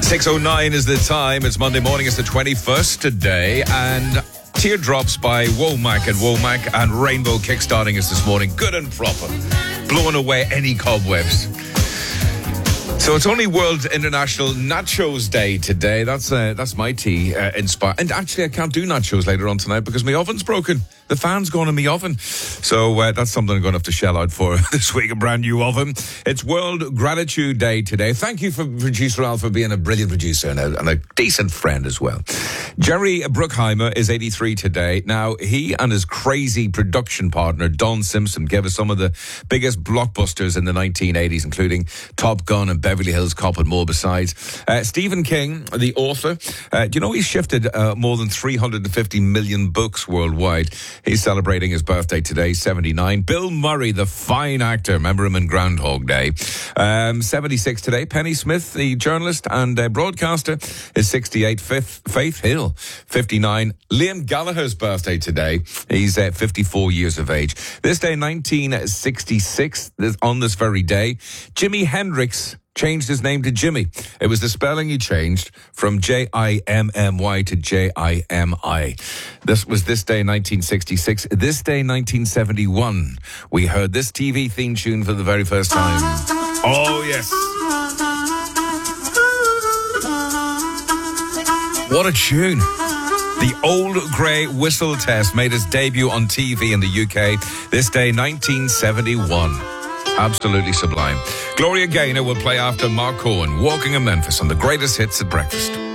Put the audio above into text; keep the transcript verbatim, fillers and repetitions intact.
six oh nine is the time. It's Monday morning. It's the twenty-first today. And Teardrops by Womack and Womack and Rainbow kickstarting us this morning. Good and proper. Blowing away any cobwebs. So it's only World International Nachos Day today. That's uh, that's my tea uh, inspired. And actually, I can't do nachos later on tonight because my oven's broken. The fan's gone in my oven. So uh, that's something I'm going to have to shell out for this week, a brand new oven. It's World Gratitude Day today. Thank you for producer Al for being a brilliant producer and a, and a decent friend as well. Jerry Bruckheimer is eighty-three today. Now, he and his crazy production partner, Don Simpson, gave us some of the biggest blockbusters in the nineteen eighties, including Top Gun and Beverly Hills Cop and more besides. Uh, Stephen King, the author, uh, do you know he's shifted uh, more than three hundred fifty million books worldwide? He's celebrating his birthday today, seventy-nine. Bill Murray, the fine actor, remember him in Groundhog Day. Um, seventy-six today. Penny Smith, the journalist and uh, broadcaster, is sixty-eight. Fifth, Faith Hill, fifty-nine. Liam Gallagher's birthday today. He's uh, fifty-four years of age. This day, nineteen sixty-six, on this very day, Jimi Hendrix changed his name to Jimmy. It was the spelling he changed from J I M M Y to J I M I. This was this day, nineteen sixty-six. This day, nineteen seventy-one, we heard this T V theme tune for the very first time. Oh, yes. What a tune. The Old Grey Whistle Test made its debut on T V in the U K. This day, nineteen seventy-one. Absolutely sublime. Gloria Gaynor will play after Mark Cohen, Walking in Memphis on the greatest hits at breakfast.